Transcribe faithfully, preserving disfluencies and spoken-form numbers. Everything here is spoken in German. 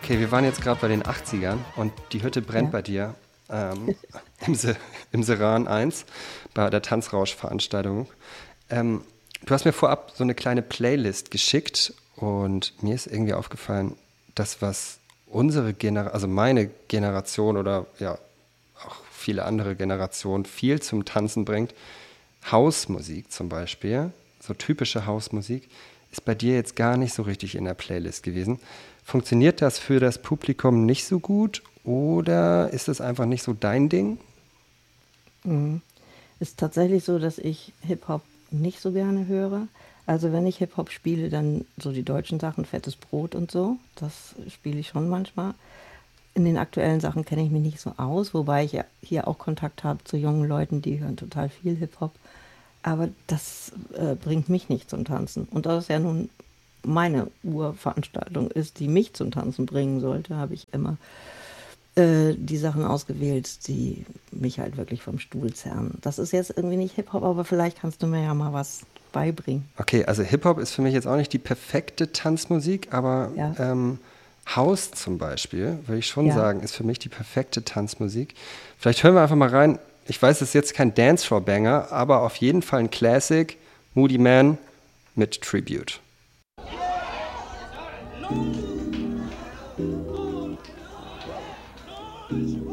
Okay, wir waren jetzt gerade bei den achtzigern und die Hütte brennt Ja. bei dir ähm, im, Se im Seran eins bei der Tanzrausch-Veranstaltung. Ähm, du hast mir vorab so eine kleine Playlist geschickt und mir ist irgendwie aufgefallen, das, was unsere Generation, also meine Generation oder ja auch viele andere Generationen viel zum Tanzen bringt, Hausmusik zum Beispiel, so typische Hausmusik, ist bei dir jetzt gar nicht so richtig in der Playlist gewesen. Funktioniert das für das Publikum nicht so gut oder ist es einfach nicht so dein Ding? Mhm. Ist tatsächlich so, dass ich Hip-Hop nicht so gerne höre. Also wenn ich Hip-Hop spiele, dann so die deutschen Sachen, Fettes Brot und so. Das spiele ich schon manchmal. In den aktuellen Sachen kenne ich mich nicht so aus, wobei ich ja hier auch Kontakt habe zu jungen Leuten, die hören total viel Hip-Hop. Aber das äh, bringt mich nicht zum Tanzen. Und das ist ja nun meine Urveranstaltung ist, die mich zum Tanzen bringen sollte, habe ich immer äh, die Sachen ausgewählt, die mich halt wirklich vom Stuhl zerren. Das ist jetzt irgendwie nicht Hip-Hop, aber vielleicht kannst du mir ja mal was beibringen. Okay, also Hip-Hop ist für mich jetzt auch nicht die perfekte Tanzmusik, aber Ja, ähm, House zum Beispiel, würde ich schon ja. sagen, ist für mich die perfekte Tanzmusik. Vielleicht hören wir einfach mal rein. Ich weiß, es ist jetzt kein Dancefloor-Banger, aber auf jeden Fall ein Classic, Moody Man mit Tribute. Thank you.